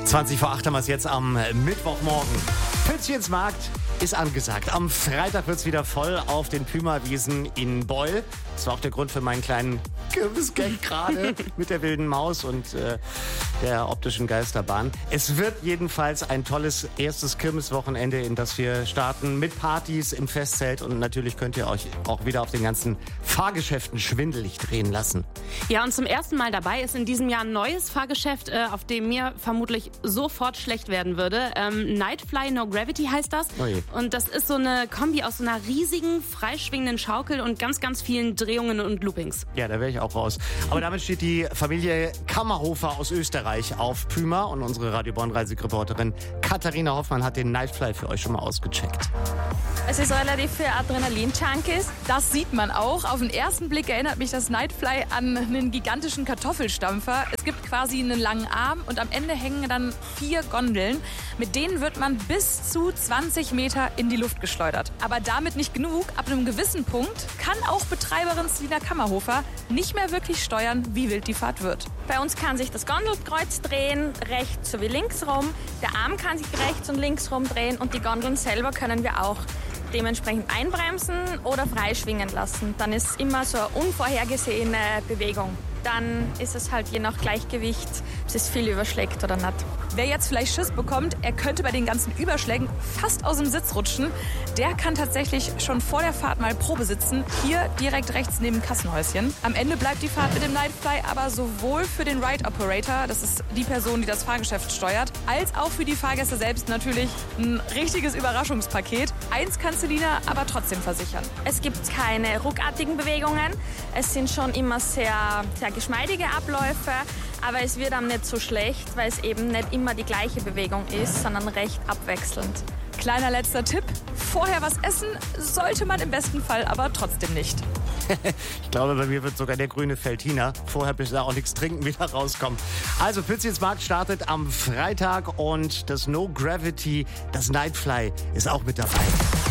20 vor 8 haben wir es jetzt am Mittwochmorgen. Pützchensmarkt ist angesagt. Am Freitag wird es wieder voll auf den Püma-Wiesen in Beul. Das war auch der Grund für meinen kleinen Kirmesgang gerade mit der wilden Maus und der optischen Geisterbahn. Es wird jedenfalls ein tolles erstes Kirmeswochenende, in das wir starten mit Partys im Festzelt. Und natürlich könnt ihr euch auch wieder auf den ganzen Fahrgeschäften schwindelig drehen lassen. Ja, und zum ersten Mal dabei ist in diesem Jahr ein neues Fahrgeschäft, auf dem mir vermutlich sofort schlecht werden würde. Nightfly No Gravity heißt das. Oje. Und das ist so eine Kombi aus so einer riesigen, freischwingenden Schaukel und ganz, ganz vielen Drehungen und Loopings. Ja, da wäre ich auch raus. Aber damit steht die Familie Kammerhofer aus Österreich auf Püma und unsere Radio Bonn-Reisereporterin Katharina Hoffmann hat den Nightfly für euch schon mal ausgecheckt. Es ist relativ für Adrenalin-Junkies. Das sieht man auch. Auf den ersten Blick erinnert mich das Nightfly an einen gigantischen Kartoffelstampfer. Es gibt quasi einen langen Arm und am Ende hängen dann 4 Gondeln. Mit denen wird man bis zu 20 Meter in die Luft geschleudert. Aber damit nicht genug. Ab einem gewissen Punkt kann auch Betreiberin Selina Kammerhofer nicht mehr wirklich steuern, wie wild die Fahrt wird. Bei uns kann sich das Gondelkreuz drehen, rechts sowie links rum. Der Arm kann sich rechts und links rum drehen und die Gondeln selber können wir auch dementsprechend einbremsen oder freischwingen lassen. Dann ist immer so eine unvorhergesehene Bewegung. Dann ist es halt je nach Gleichgewicht, ob es viel überschlägt oder nicht. Wer jetzt vielleicht Schiss bekommt, er könnte bei den ganzen Überschlägen fast aus dem Sitz rutschen, der kann tatsächlich schon vor der Fahrt mal Probe sitzen. Hier direkt rechts neben dem Kassenhäuschen. Am Ende bleibt die Fahrt mit dem Nightfly aber sowohl für den Ride Operator, das ist die Person, die das Fahrgeschäft steuert, als auch für die Fahrgäste selbst natürlich ein richtiges Überraschungspaket. Eins kann Selina aber trotzdem versichern. Es gibt keine ruckartigen Bewegungen. Es sind schon immer sehr geschmeidige Abläufe, aber es wird dann nicht so schlecht, weil es eben nicht immer die gleiche Bewegung ist, sondern recht abwechselnd. Kleiner letzter Tipp, vorher was essen sollte man im besten Fall aber trotzdem nicht. Ich glaube, bei mir wird sogar der grüne Veltliner vorher bis da auch nichts trinken wieder rauskommen. Also Pützchensmarkt startet am Freitag und das No Gravity, das Nightfly ist auch mit dabei.